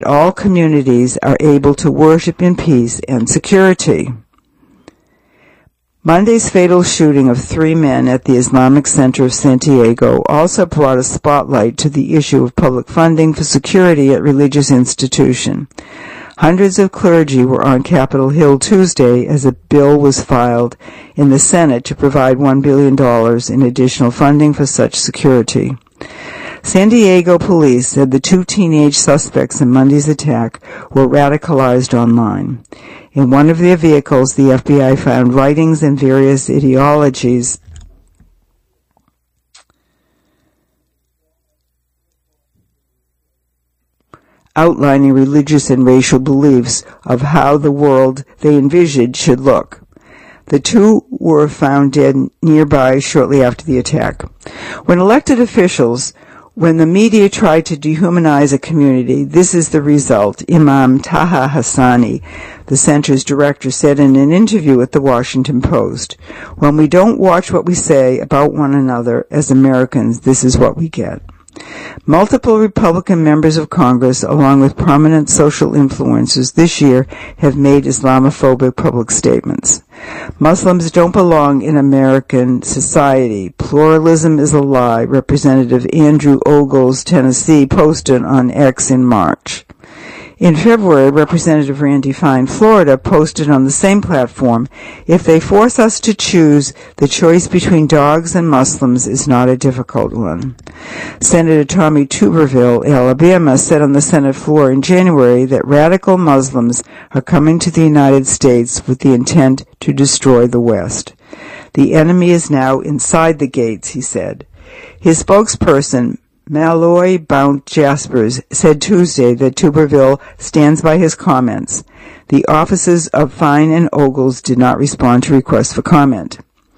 all communities are able to worship in peace and security. Monday's fatal shooting of 3 men at the Islamic Center of Santiago also brought a spotlight to the issue of public funding for security at religious institutions. Hundreds of clergy were on Capitol Hill Tuesday as a bill was filed in the Senate to provide $1 billion in additional funding for such security. San Diego police said the 2 teenage suspects in Monday's attack were radicalized online. In one of their vehicles, the FBI found writings and various ideologies outlining religious and racial beliefs of how the world they envisioned should look. The 2 were found dead nearby shortly after the attack. When the media tried to dehumanize a community, this is the result, Imam Taha Hassani, the center's director, said in an interview with the Washington Post. When we don't watch what we say about one another as Americans, this is what we get. Multiple Republican members of Congress, along with prominent social influencers this year, have made Islamophobic public statements. Muslims don't belong in American society. Pluralism is a lie, Representative Andrew Ogles, Tennessee, posted on X in March. In February, Representative Randy Fine, Florida, posted on the same platform, "If they force us to choose, the choice between dogs and Muslims is not a difficult one." Senator Tommy Tuberville, Alabama, said on the Senate floor in January that radical Muslims are coming to the United States with the intent to destroy the West. "The enemy is now inside the gates," he said. His spokesperson, Malloy Bount Jaspers, said Tuesday that Tuberville stands by his comments. The offices of Fine and Ogles did not respond to requests for comment.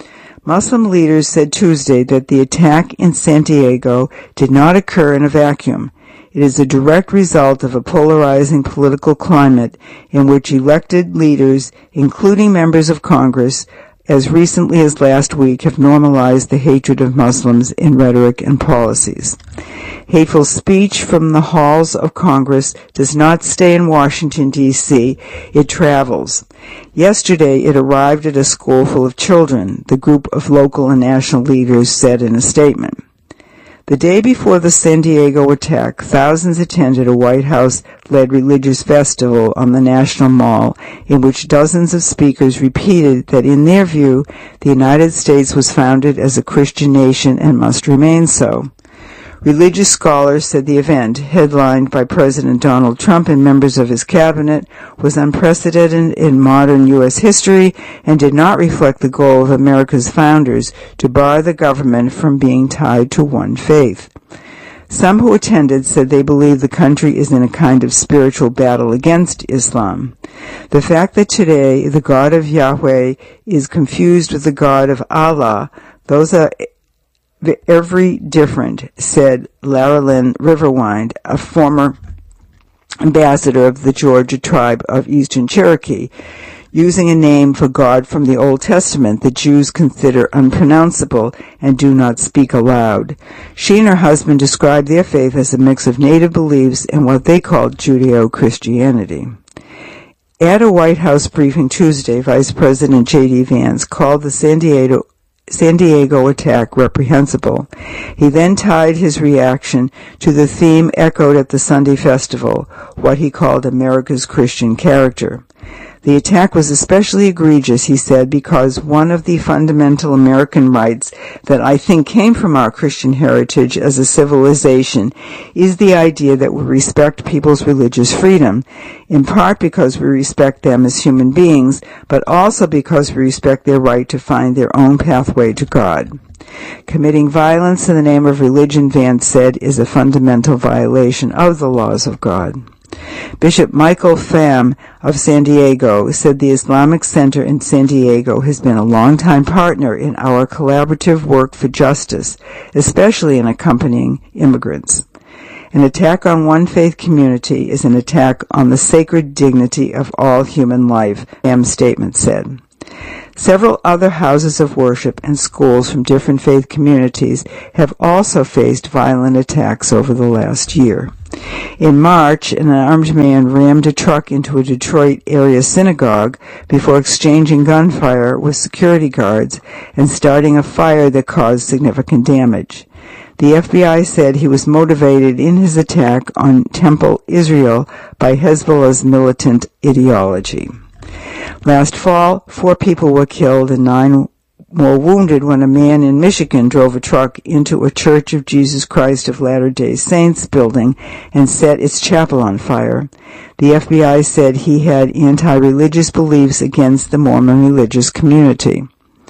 Muslim leaders said Tuesday that the attack in Santiago did not occur in a vacuum. It is a direct result of a polarizing political climate in which elected leaders, including members of Congress, as recently as last week, have normalized the hatred of Muslims in rhetoric and policies. Hateful speech from the halls of Congress does not stay in Washington, D.C. It travels. Yesterday, it arrived at a school full of children, the group of local and national leaders said in a statement. The day before the San Diego attack, thousands attended a White House-led religious festival on the National Mall in which dozens of speakers repeated that in their view, the United States was founded as a Christian nation and must remain so. Religious scholars said the event, headlined by President Donald Trump and members of his cabinet, was unprecedented in modern U.S. history and did not reflect the goal of America's founders to bar the government from being tied to one faith. Some who attended said they believe the country is in a kind of spiritual battle against Islam. The fact that today the God of Yahweh is confused with the God of Allah, those are every different, said Lara Lynn Riverwind, a former ambassador of the Georgia tribe of Eastern Cherokee, using a name for God from the Old Testament that Jews consider unpronounceable and do not speak aloud. She and her husband described their faith as a mix of native beliefs and what they called Judeo-Christianity. At a White House briefing Tuesday, Vice President J.D. Vance called the San Diego attack reprehensible. He then tied his reaction to the theme echoed at the Sunday festival, what he called America's Christian character. The attack was especially egregious, he said, because one of the fundamental American rights that I think came from our Christian heritage as a civilization is the idea that we respect people's religious freedom, in part because we respect them as human beings, but also because we respect their right to find their own pathway to God. Committing violence in the name of religion, Vance said, is a fundamental violation of the laws of God. Bishop Michael Pham of San Diego said the Islamic Center in San Diego has been a longtime partner in our collaborative work for justice, especially in accompanying immigrants. An attack on one faith community is an attack on the sacred dignity of all human life, Pham's statement said. Several other houses of worship and schools from different faith communities have also faced violent attacks over the last year. In March, an armed man rammed a truck into a Detroit area synagogue before exchanging gunfire with security guards and starting a fire that caused significant damage. The FBI said he was motivated in his attack on Temple Israel by Hezbollah's militant ideology. Last fall, 4 people were killed and 9 more wounded when a man in Michigan drove a truck into a Church of Jesus Christ of Latter-day Saints building and set its chapel on fire. The FBI said he had anti-religious beliefs against the Mormon religious community.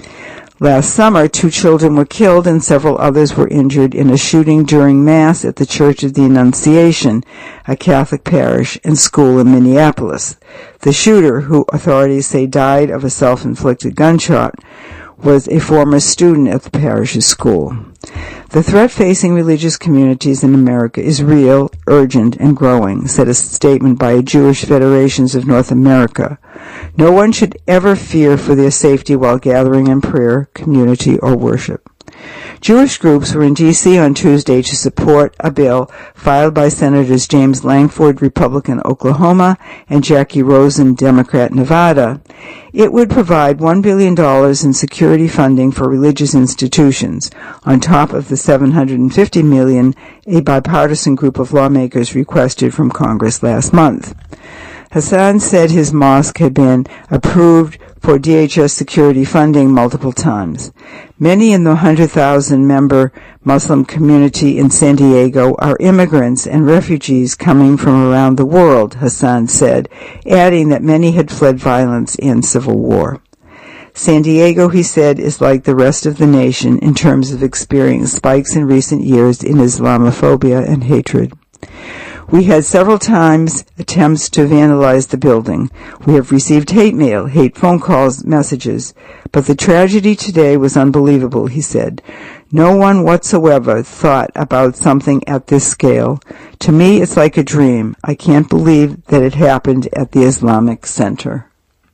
Last summer, 2 children were killed and several others were injured in a shooting during Mass at the Church of the Annunciation, a Catholic parish and school in Minneapolis. The shooter, who authorities say died of a self-inflicted gunshot, was a former student at the parish's school. The threat facing religious communities in America is real, urgent, and growing, said a statement by Jewish Federations of North America. No one should ever fear for their safety while gathering in prayer, community, or worship. Jewish groups were in D.C. on Tuesday to support a bill filed by Senators James Langford, Republican, Oklahoma, and Jackie Rosen, Democrat, Nevada. It would provide $1 billion in security funding for religious institutions, on top of the $750 million a bipartisan group of lawmakers requested from Congress last month. Hassan said his mosque had been approved for DHS security funding multiple times. Many in the 100,000-member Muslim community in San Diego are immigrants and refugees coming from around the world, Hassan said, adding that many had fled violence and civil war. San Diego, he said, is like the rest of the nation in terms of experiencing spikes in recent years in Islamophobia and hatred. We had several times attempts to vandalize the building. We have received hate mail, hate phone calls, messages. But the tragedy today was unbelievable, he said. No one whatsoever thought about something at this scale. To me, it's like a dream. I can't believe that it happened at the Islamic Center.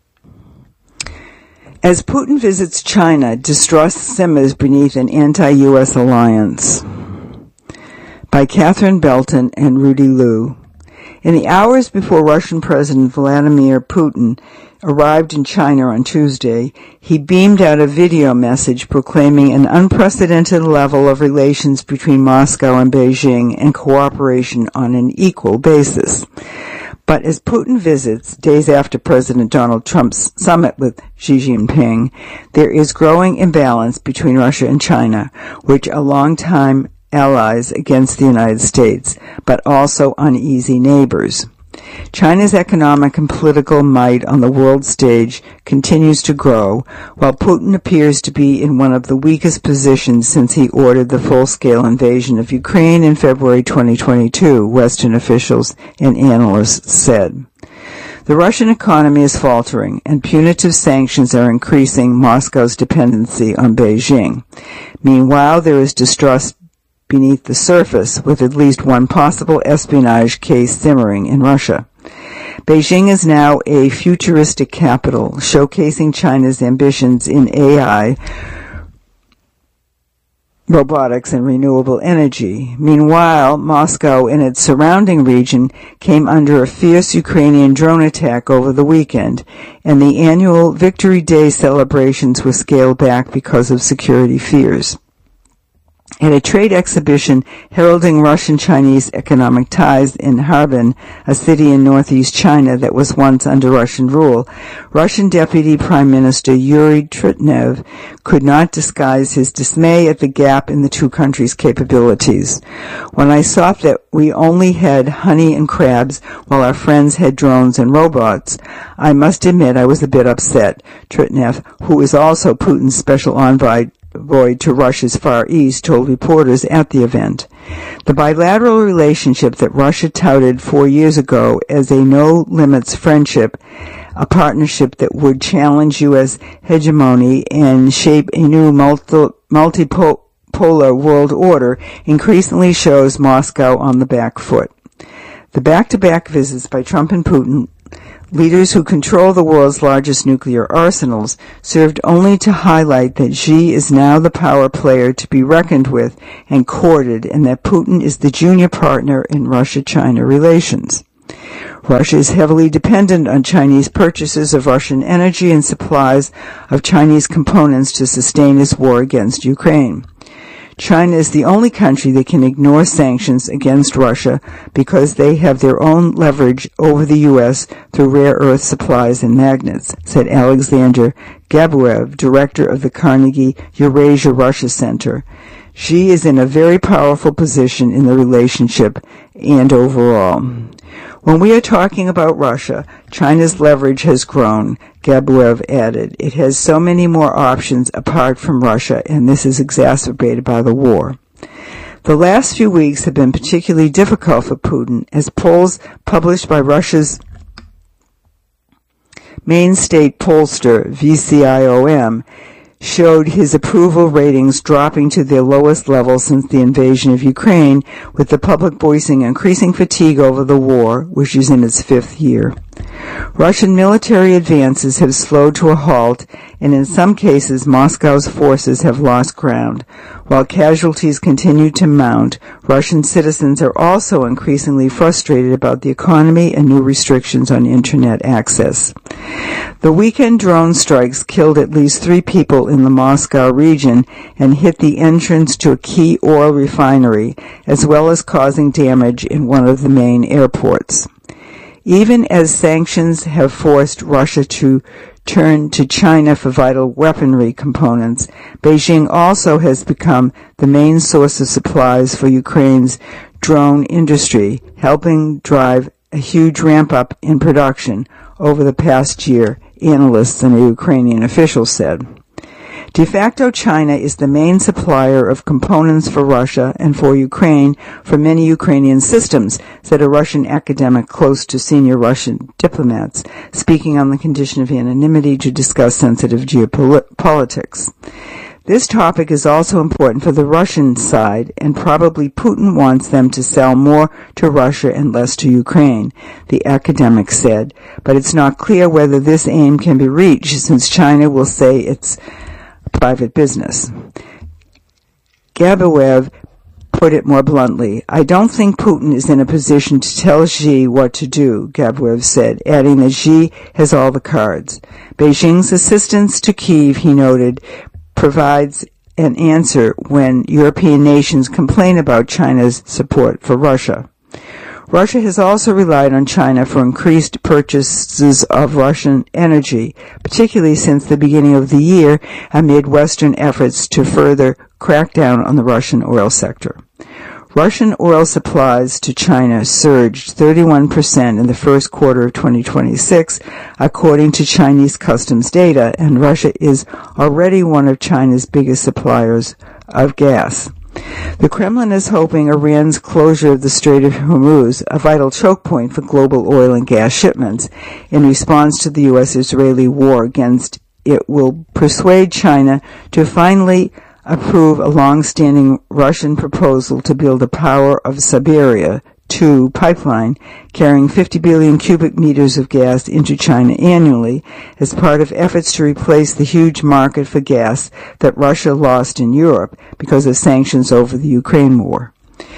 As Putin visits China, distrust simmers beneath an anti-U.S. alliance. By Catherine Belton and Rudy Liu. In the hours before Russian President Vladimir Putin arrived in China on Tuesday, he beamed out a video message proclaiming an unprecedented level of relations between Moscow and Beijing and cooperation on an equal basis. But as Putin visits, days after President Donald Trump's summit with Xi Jinping, there is growing imbalance between Russia and China, which a long-time allies against the United States, but also uneasy neighbors. China's economic and political might on the world stage continues to grow, while Putin appears to be in one of the weakest positions since he ordered the full-scale invasion of Ukraine in February 2022, Western officials and analysts said. The Russian economy is faltering, and punitive sanctions are increasing Moscow's dependency on Beijing. Meanwhile, there is distrust beneath the surface, with at least one possible espionage case simmering in Russia. Beijing is now a futuristic capital, showcasing China's ambitions in AI, robotics, and renewable energy. Meanwhile, Moscow and its surrounding region came under a fierce Ukrainian drone attack over the weekend, and the annual Victory Day celebrations were scaled back because of security fears. At a trade exhibition heralding Russian-Chinese economic ties in Harbin, a city in northeast China that was once under Russian rule, Russian Deputy Prime Minister Yuri Trutnev could not disguise his dismay at the gap in the two countries' capabilities. When I saw that we only had honey and crabs while our friends had drones and robots, I must admit I was a bit upset, Trutnev, who is also Putin's special envoy to Russia's Far East, told reporters at the event. The bilateral relationship that Russia touted 4 years ago as a no-limits friendship, a partnership that would challenge U.S. hegemony and shape a new multipolar world order, increasingly shows Moscow on the back foot. The back-to-back visits by Trump and Putin Leaders who control the world's largest nuclear arsenals served only to highlight that Xi is now the power player to be reckoned with and courted, and that Putin is the junior partner in Russia-China relations. Russia is heavily dependent on Chinese purchases of Russian energy and supplies of Chinese components to sustain its war against Ukraine. China is the only country that can ignore sanctions against Russia because they have their own leverage over the U.S. through rare earth supplies and magnets, said Alexander Gabuev, director of the Carnegie Eurasia Russia Center. Xi is in a very powerful position in the relationship and overall. When we are talking about Russia, China's leverage has grown, Gabuev added. It has so many more options apart from Russia, and this is exacerbated by the war. The last few weeks have been particularly difficult for Putin, as polls published by Russia's main state pollster, VCIOM, showed his approval ratings dropping to their lowest level since the invasion of Ukraine, with the public voicing increasing fatigue over the war, which is in its fifth year. Russian military advances have slowed to a halt, and in some cases Moscow's forces have lost ground. While casualties continue to mount, Russian citizens are also increasingly frustrated about the economy and new restrictions on internet access. The weekend drone strikes killed at least 3 people in the Moscow region and hit the entrance to a key oil refinery, as well as causing damage in one of the main airports. Even as sanctions have forced Russia to turn to China for vital weaponry components, Beijing also has become the main source of supplies for Ukraine's drone industry, helping drive a huge ramp-up in production over the past year, analysts and a Ukrainian official said. De facto, China is the main supplier of components for Russia and for Ukraine for many Ukrainian systems, said a Russian academic close to senior Russian diplomats, speaking on the condition of anonymity to discuss sensitive geopolitics. This topic is also important for the Russian side, and probably Putin wants them to sell more to Russia and less to Ukraine, the academic said, but it's not clear whether this aim can be reached, since China will say it's private business. Gabuev put it more bluntly. I don't think Putin is in a position to tell Xi what to do, Gabuev said, adding that Xi has all the cards. Beijing's assistance to Kyiv, he noted, provides an answer when European nations complain about China's support for Russia. Russia has also relied on China for increased purchases of Russian energy, particularly since the beginning of the year, amid Western efforts to further crack down on the Russian oil sector. Russian oil supplies to China surged 31% in the first quarter of 2026, according to Chinese customs data, and Russia is already one of China's biggest suppliers of gas. The Kremlin is hoping Iran's closure of the Strait of Hormuz, a vital choke point for global oil and gas shipments, in response to the U.S.-Israeli war against it, will persuade China to finally approve a long-standing Russian proposal to build a Power of Siberia 2 pipeline carrying 50 billion cubic meters of gas into China annually as part of efforts to replace the huge market for gas that Russia lost in Europe because of sanctions over the Ukraine war.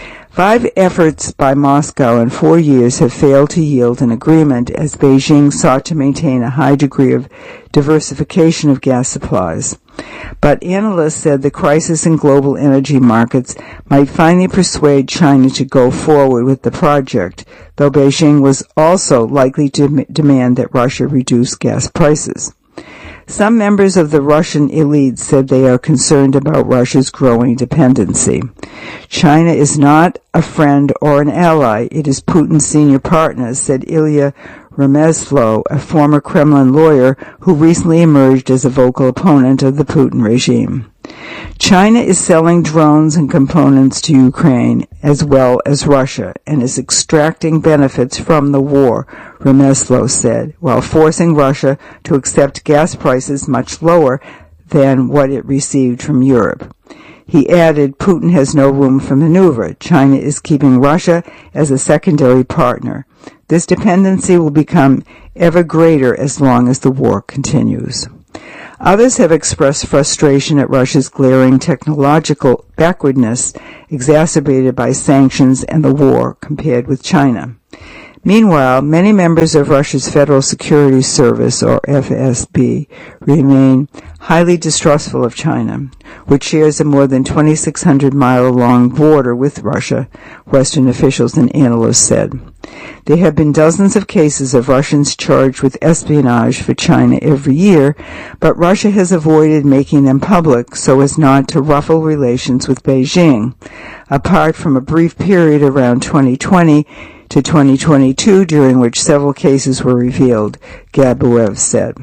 5 efforts by Moscow in 4 years have failed to yield an agreement as Beijing sought to maintain a high degree of diversification of gas supplies. But analysts said the crisis in global energy markets might finally persuade China to go forward with the project, though Beijing was also likely to demand that Russia reduce gas prices. Some members of the Russian elite said they are concerned about Russia's growing dependency. China is not a friend or an ally. It is Putin's senior partner, said Ilya Remezlo, a former Kremlin lawyer who recently emerged as a vocal opponent of the Putin regime. China is selling drones and components to Ukraine as well as Russia and is extracting benefits from the war, Remezlo said, while forcing Russia to accept gas prices much lower than what it received from Europe. He added, Putin has no room for maneuver. China is keeping Russia as a secondary partner. This dependency will become ever greater as long as the war continues. Others have expressed frustration at Russia's glaring technological backwardness, exacerbated by sanctions and the war compared with China. Meanwhile, many members of Russia's Federal Security Service, or FSB, remain highly distrustful of China, which shares a more than 2,600-mile-long border with Russia, Western officials and analysts said. There have been dozens of cases of Russians charged with espionage for China every year, but Russia has avoided making them public so as not to ruffle relations with Beijing, apart from a brief period around 2020 to 2022 during which several cases were revealed, Gabuev said.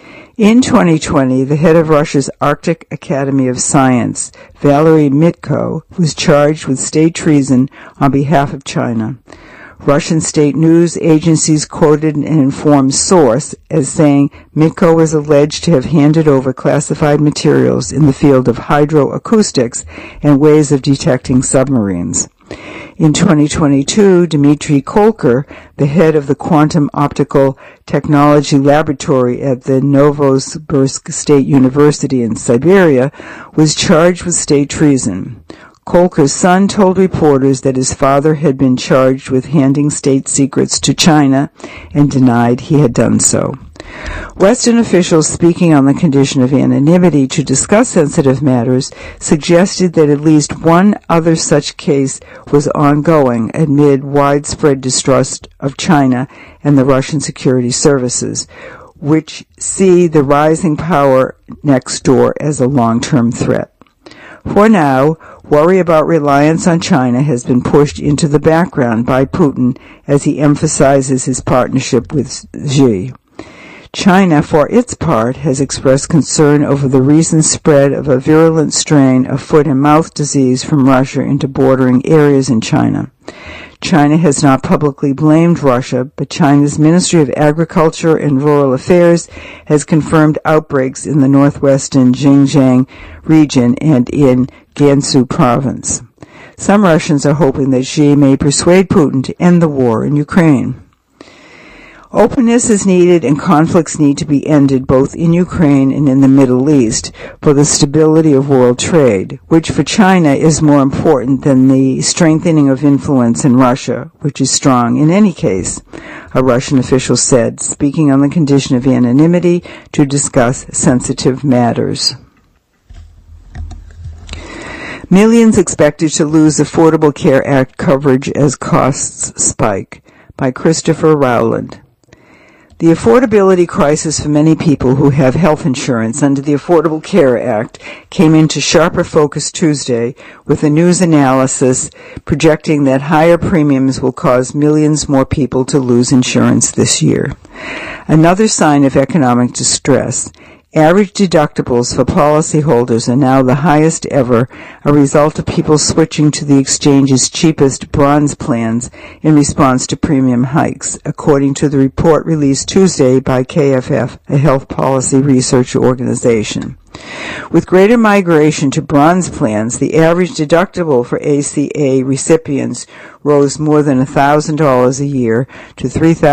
In 2020, the head of Russia's Arctic Academy of Science, Valery Mitko, was charged with state treason on behalf of China. Russian state news agencies quoted an informed source as saying Mitko was alleged to have handed over classified materials in the field of hydroacoustics and ways of detecting submarines. In 2022, Dmitry Kolker, the head of the Quantum Optical Technology Laboratory at the Novosibirsk State University in Siberia, was charged with state treason. Kolker's son told reporters that his father had been charged with handing state secrets to China and denied he had done so. Western officials speaking on the condition of anonymity to discuss sensitive matters suggested that at least one other such case was ongoing amid widespread distrust of China and the Russian security services, which see the rising power next door as a long-term threat. For now, worry about reliance on China has been pushed into the background by Putin as he emphasizes his partnership with Xi. China, for its part, has expressed concern over the recent spread of a virulent strain of foot and mouth disease from Russia into bordering areas in China. China has not publicly blamed Russia, but China's Ministry of Agriculture and Rural Affairs has confirmed outbreaks in the northwestern Xinjiang region and in Gansu province. Some Russians are hoping that Xi may persuade Putin to end the war in Ukraine. Openness is needed and conflicts need to be ended both in Ukraine and in the Middle East for the stability of world trade, which for China is more important than the strengthening of influence in Russia, which is strong in any case, a Russian official said, speaking on the condition of anonymity to discuss sensitive matters. Millions expected to lose Affordable Care Act coverage as costs spike, by Christopher Rowland. The affordability crisis for many people who have health insurance under the Affordable Care Act came into sharper focus Tuesday with a news analysis projecting that higher premiums will cause millions more people to lose insurance this year. Another sign of economic distress. Average deductibles for policyholders are now the highest ever, a result of people switching to the exchange's cheapest bronze plans in response to premium hikes, according to the report released Tuesday by KFF, a health policy research organization. With greater migration to bronze plans, the average deductible for ACA recipients rose more than $1,000 a year to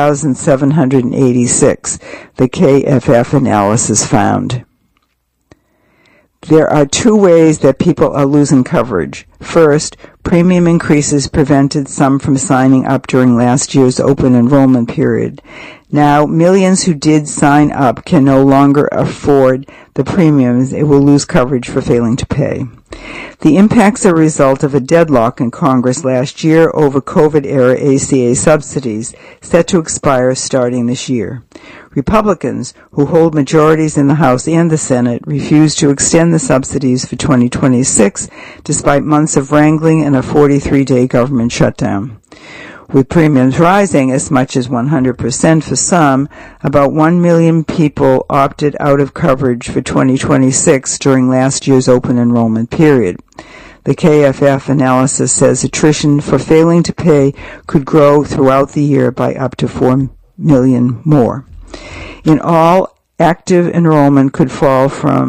$3,786, the KFF analysis found. There are two ways that people are losing coverage. First, premium increases prevented some from signing up during last year's open enrollment period. Now, millions who did sign up can no longer afford the premiums. They will lose coverage for failing to pay. The impacts are a result of a deadlock in Congress last year over COVID-era ACA subsidies set to expire starting this year. Republicans, who hold majorities in the House and the Senate, refused to extend the subsidies for 2026 despite months of wrangling and a 43-day government shutdown. With premiums rising as much as 100% for some, about 1 million people opted out of coverage for 2026 during last year's open enrollment period. The KFF analysis says attrition for failing to pay could grow throughout the year by up to 4 million more. In all, active enrollment could fall from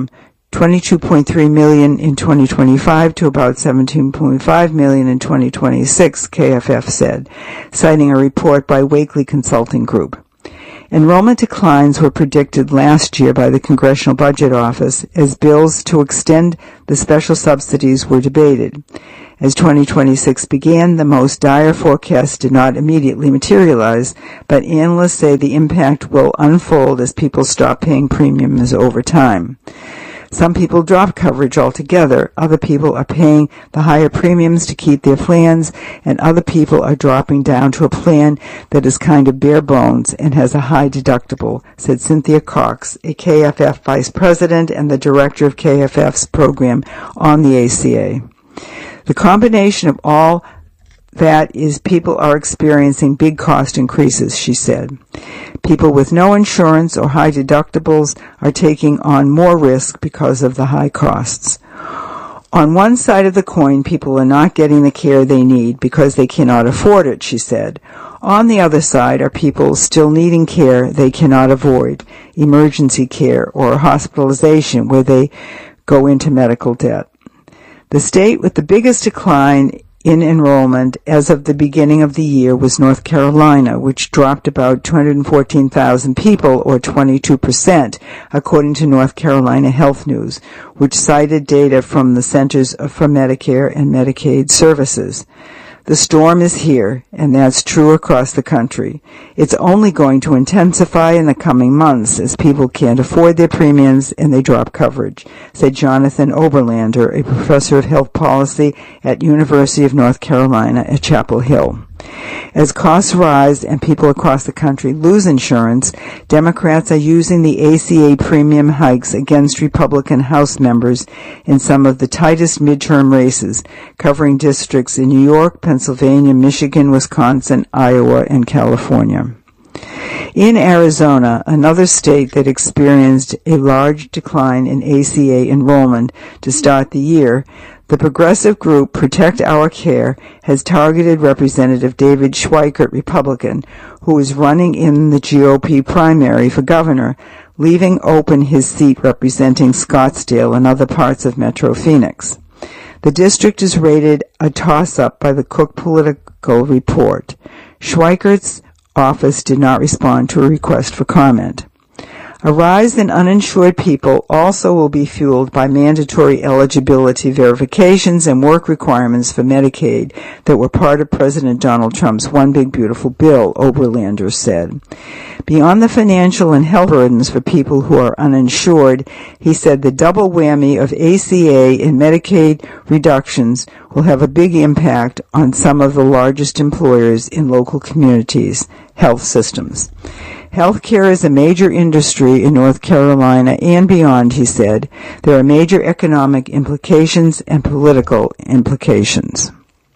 22.3 million in 2025 to about 17.5 million in 2026, KFF said, citing a report by Wakely Consulting Group. Enrollment declines were predicted last year by the Congressional Budget Office as bills to extend the special subsidies were debated. As 2026 began, the most dire forecasts did not immediately materialize, but analysts say the impact will unfold as people stop paying premiums over time. Some people drop coverage altogether, other people are paying the higher premiums to keep their plans, and other people are dropping down to a plan that is kind of bare bones and has a high deductible, said Cynthia Cox, a KFF vice president and the director of KFF's program on the ACA. The combination of all that is people are experiencing big cost increases, she said. People with no insurance or high deductibles are taking on more risk because of the high costs. On one side of the coin, people are not getting the care they need because they cannot afford it, she said. On the other side are people still needing care they cannot avoid, emergency care or hospitalization where they go into medical debt. The state with the biggest decline in enrollment as of the beginning of the year was North Carolina, which dropped about 214,000 people, or 22%, according to North Carolina Health News, which cited data from the Centers for Medicare and Medicaid Services. The storm is here, and that's true across the country. It's only going to intensify in the coming months as people can't afford their premiums and they drop coverage, said Jonathan Oberlander, a professor of health policy at University of North Carolina at Chapel Hill. As costs rise and people across the country lose insurance, Democrats are using the ACA premium hikes against Republican House members in some of the tightest midterm races, covering districts in New York, Pennsylvania, Michigan, Wisconsin, Iowa, and California. In Arizona, another state that experienced a large decline in ACA enrollment to start the year, the progressive group Protect Our Care has targeted Representative David Schweikert, Republican, who is running in the GOP primary for governor, leaving open his seat representing Scottsdale and other parts of Metro Phoenix. The district is rated a toss-up by the Cook Political Report. Schweikert's office did not respond to a request for comment. A rise in uninsured people also will be fueled by mandatory eligibility verifications and work requirements for Medicaid that were part of President Donald Trump's One Big Beautiful Bill, Oberlander said. Beyond the financial and health burdens for people who are uninsured, he said the double whammy of ACA and Medicaid reductions will have a big impact on some of the largest employers in local communities' health systems. Healthcare is a major industry in North Carolina and beyond, he said. There are major economic implications and political implications.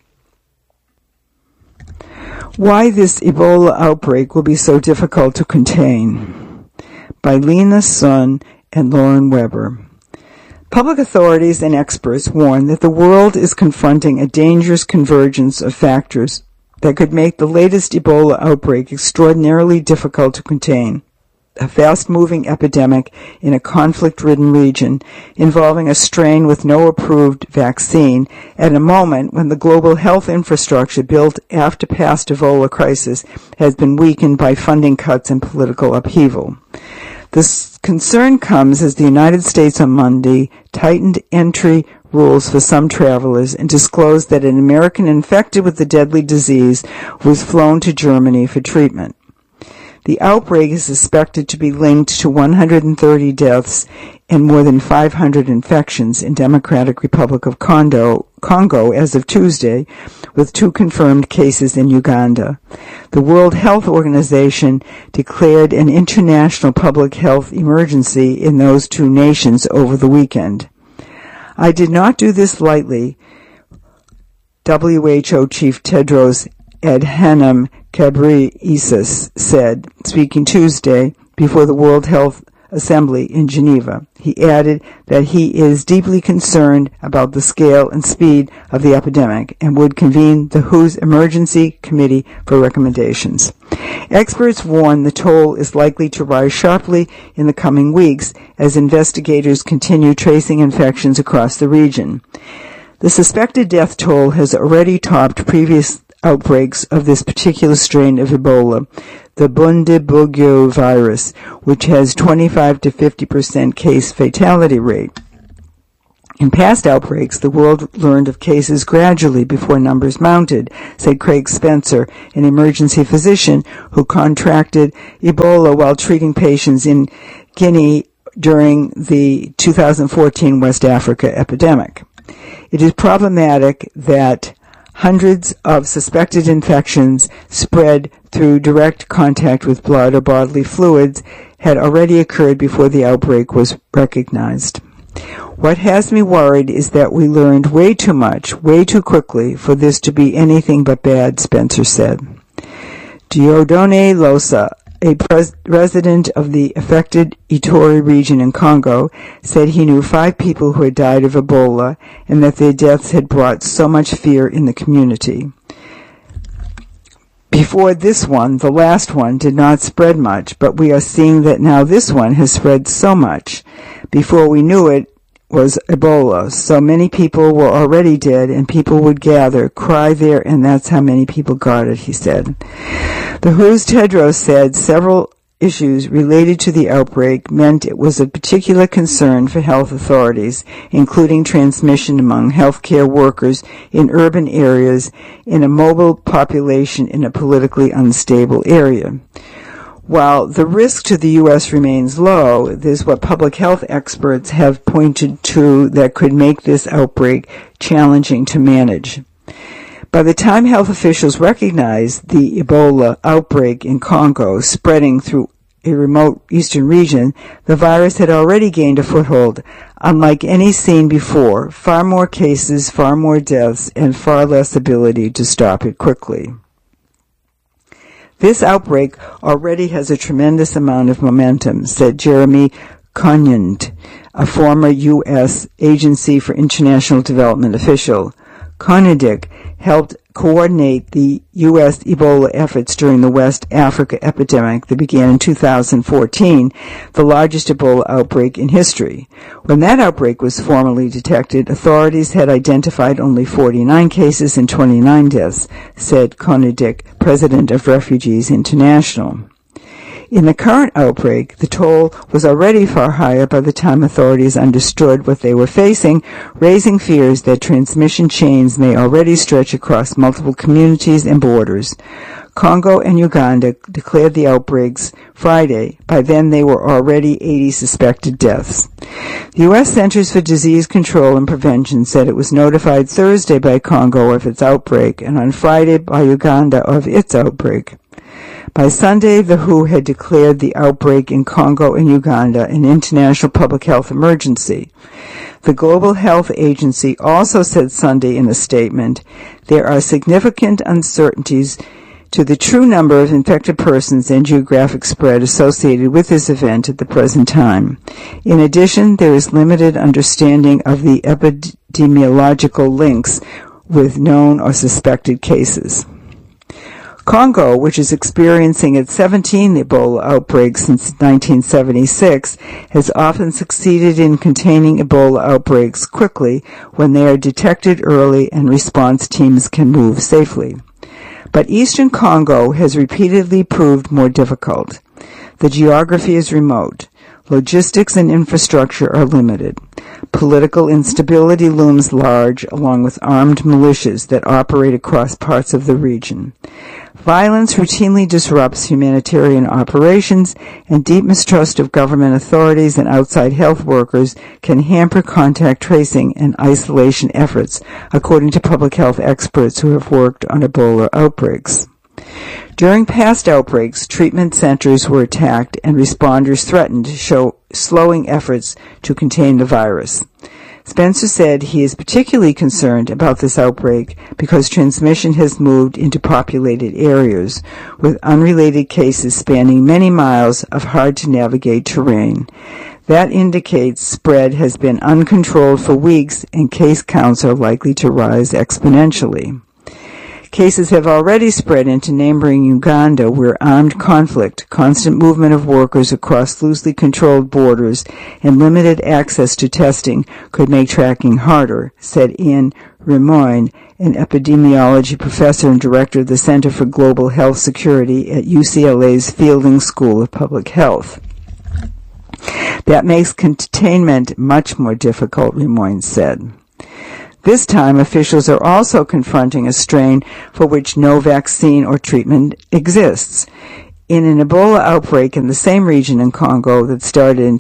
Why this Ebola outbreak will be so difficult to contain, by Lena Sun and Lauren Weber. Public authorities and experts warn that the world is confronting a dangerous convergence of factors that could make the latest Ebola outbreak extraordinarily difficult to contain. A fast-moving epidemic in a conflict-ridden region involving a strain with no approved vaccine at a moment when the global health infrastructure built after past Ebola crisis has been weakened by funding cuts and political upheaval. This concern comes as the United States on Monday tightened entry rules for some travelers and disclosed that an American infected with the deadly disease was flown to Germany for treatment. The outbreak is suspected to be linked to 130 deaths and more than 500 infections in Democratic Republic of Congo as of Tuesday, with 2 confirmed cases in Uganda. The World Health Organization declared an international public health emergency in those 2 nations over the weekend. I did not do this lightly, WHO Chief Tedros Adhanom Ghebreyesus said, speaking Tuesday before the World Health Assembly in Geneva. He added that he is deeply concerned about the scale and speed of the epidemic and would convene the WHO's Emergency Committee for recommendations. Experts warn the toll is likely to rise sharply in the coming weeks as investigators continue tracing infections across the region. The suspected death toll has already topped previous outbreaks of this particular strain of Ebola, the Bundibugyo virus, which has 25 to 50% case fatality rate. In past outbreaks, the world learned of cases gradually before numbers mounted, said Craig Spencer, an emergency physician who contracted Ebola while treating patients in Guinea during the 2014 West Africa epidemic. It is problematic that hundreds of suspected infections spread through direct contact with blood or bodily fluids had already occurred before the outbreak was recognized. What has me worried is that we learned way too much, way too quickly, for this to be anything but bad, Spencer said. Dieudonné Losa, a resident of the affected Ituri region in Congo, said he knew 5 people who had died of Ebola and that their deaths had brought so much fear in the community. Before this one, the last one, did not spread much, but we are seeing that now this one has spread so much. Before we knew it was Ebola, so many people were already dead and people would gather, cry there, and that's how many people got it, he said. The WHO's Tedros said several issues related to the outbreak meant it was a particular concern for health authorities, including transmission among healthcare workers in urban areas, in a mobile population in a politically unstable area. While the risk to the U.S. remains low, there's what public health experts have pointed to that could make this outbreak challenging to manage. By the time health officials recognized the Ebola outbreak in Congo spreading through a remote eastern region, the virus had already gained a foothold. Unlike any seen before, far more cases, far more deaths, and far less ability to stop it quickly. This outbreak already has a tremendous amount of momentum, said Jeremy Conant, a former U.S. Agency for International Development official. Conant helped coordinate the U.S. Ebola efforts during the West Africa epidemic that began in 2014, the largest Ebola outbreak in history. When that outbreak was formally detected, authorities had identified only 49 cases and 29 deaths, said Konadic, president of Refugees International. In the current outbreak, the toll was already far higher by the time authorities understood what they were facing, raising fears that transmission chains may already stretch across multiple communities and borders. Congo and Uganda declared the outbreaks Friday. By then, there were already 80 suspected deaths. The U.S. Centers for Disease Control and Prevention said it was notified Thursday by Congo of its outbreak and on Friday by Uganda of its outbreak. By Sunday, the WHO had declared the outbreak in Congo and Uganda an international public health emergency. The Global Health Agency also said Sunday in a statement, there are significant uncertainties to the true number of infected persons and geographic spread associated with this event at the present time. In addition, there is limited understanding of the epidemiological links with known or suspected cases. Congo, which is experiencing its 17th Ebola outbreak since 1976, has often succeeded in containing Ebola outbreaks quickly when they are detected early and response teams can move safely. But eastern Congo has repeatedly proved more difficult. The geography is remote. Logistics and infrastructure are limited. Political instability looms large, along with armed militias that operate across parts of the region. Violence routinely disrupts humanitarian operations, and deep mistrust of government authorities and outside health workers can hamper contact tracing and isolation efforts, according to public health experts who have worked on Ebola outbreaks. During past outbreaks, treatment centers were attacked and responders threatened, slowing efforts to contain the virus. Spencer said he is particularly concerned about this outbreak because transmission has moved into populated areas, with unrelated cases spanning many miles of hard-to-navigate terrain. That indicates spread has been uncontrolled for weeks and case counts are likely to rise exponentially. Cases have already spread into neighboring Uganda, where armed conflict, constant movement of workers across loosely controlled borders, and limited access to testing could make tracking harder, said Ian Remoyne, an epidemiology professor and director of the Center for Global Health Security at UCLA's Fielding School of Public Health. That makes containment much more difficult, Remoyne said. This time, officials are also confronting a strain for which no vaccine or treatment exists. In an Ebola outbreak in the same region in Congo that started in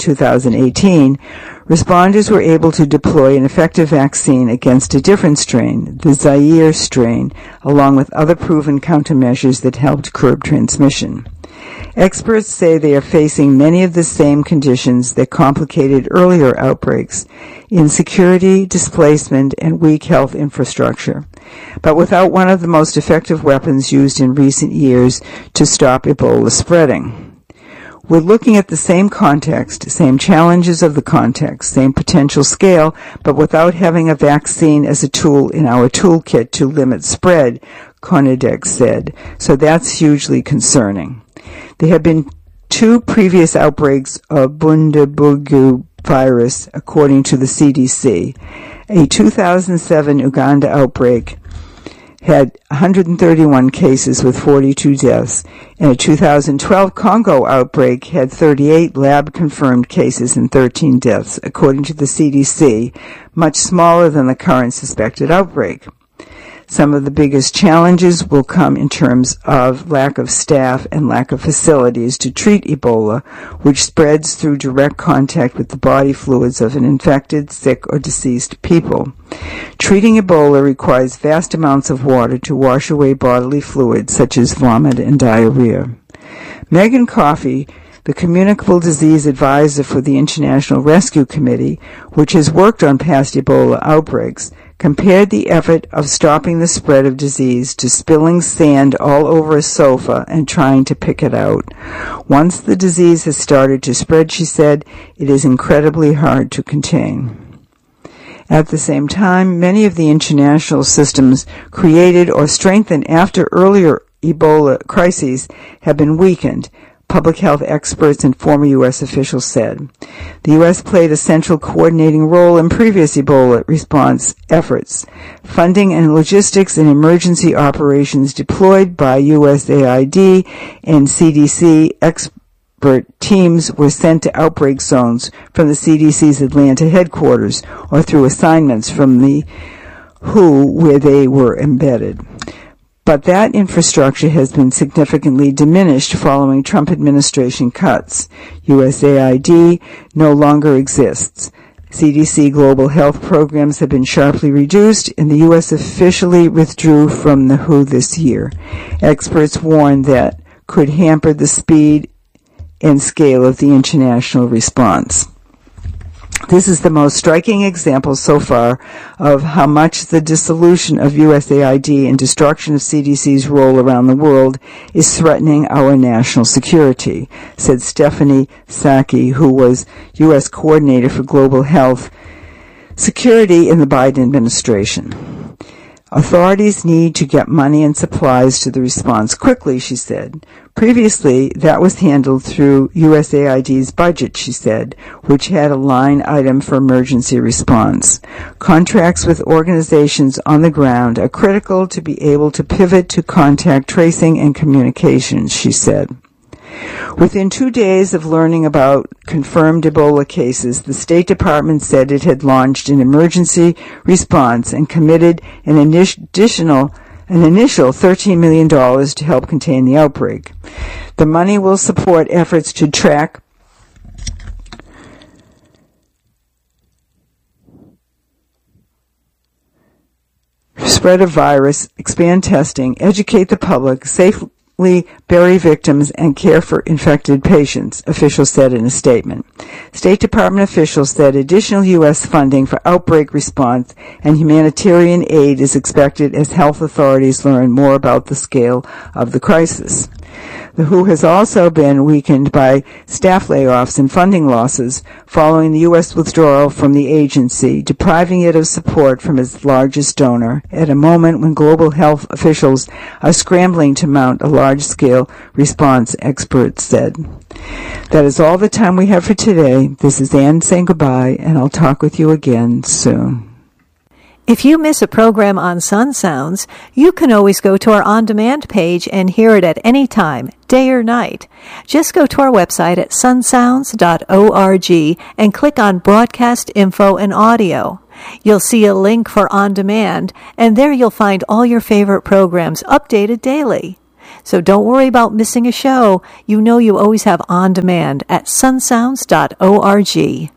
2018, responders were able to deploy an effective vaccine against a different strain, the Zaire strain, along with other proven countermeasures that helped curb transmission. Experts say they are facing many of the same conditions that complicated earlier outbreaks: insecurity, displacement, and weak health infrastructure, but without one of the most effective weapons used in recent years to stop Ebola spreading. We're looking at the same context, same challenges of the context, same potential scale, but without having a vaccine as a tool in our toolkit to limit spread, Konadek said, so that's hugely concerning. There have been 2 previous outbreaks of Bundibugyo virus, according to the CDC. A 2007 Uganda outbreak had 131 cases with 42 deaths, and a 2012 Congo outbreak had 38 lab-confirmed cases and 13 deaths, according to the CDC, much smaller than the current suspected outbreak. Some of the biggest challenges will come in terms of lack of staff and lack of facilities to treat Ebola, which spreads through direct contact with the body fluids of an infected, sick, or deceased people. Treating Ebola requires vast amounts of water to wash away bodily fluids such as vomit and diarrhea. Megan Coffey, the communicable disease advisor for the International Rescue Committee, which has worked on past Ebola outbreaks, compared the effort of stopping the spread of disease to spilling sand all over a sofa and trying to pick it out. Once the disease has started to spread, she said, it is incredibly hard to contain. At the same time, many of the international systems created or strengthened after earlier Ebola crises have been weakened, public health experts and former U.S. officials said. The U.S. played a central coordinating role in previous Ebola response efforts. Funding and logistics and emergency operations deployed by USAID and CDC expert teams were sent to outbreak zones from the CDC's Atlanta headquarters or through assignments from the WHO where they were embedded. But that infrastructure has been significantly diminished following Trump administration cuts. USAID no longer exists. CDC global health programs have been sharply reduced, and the U.S. officially withdrew from the WHO this year. Experts warn that could hamper the speed and scale of the international response. This is the most striking example so far of how much the dissolution of USAID and destruction of CDC's role around the world is threatening our national security, said Stephanie Psaki, who was U.S. Coordinator for Global Health Security in the Biden administration. Authorities need to get money and supplies to the response quickly, she said. Previously, that was handled through USAID's budget, she said, which had a line item for emergency response. Contracts with organizations on the ground are critical to be able to pivot to contact tracing and communications, she said. Within 2 days of learning about confirmed Ebola cases, the State Department said it had launched an emergency response and committed an initial $13 million to help contain the outbreak. The money will support efforts to track spread of virus, expand testing, educate the public, bury victims and care for infected patients, officials said in a statement. State Department officials said additional U.S. funding for outbreak response and humanitarian aid is expected as health authorities learn more about the scale of the crisis. The WHO has also been weakened by staff layoffs and funding losses following the U.S. withdrawal from the agency, depriving it of support from its largest donor at a moment when global health officials are scrambling to mount a large-scale response, experts said. That is all the time we have for today. This is Anne saying goodbye, and I'll talk with you again soon. If you miss a program on Sun Sounds, you can always go to our on-demand page and hear it at any time, day or night. Just go to our website at sunsounds.org and click on Broadcast Info and Audio. You'll see a link for On Demand, and there you'll find all your favorite programs updated daily. So don't worry about missing a show. You know you always have On Demand at sunsounds.org.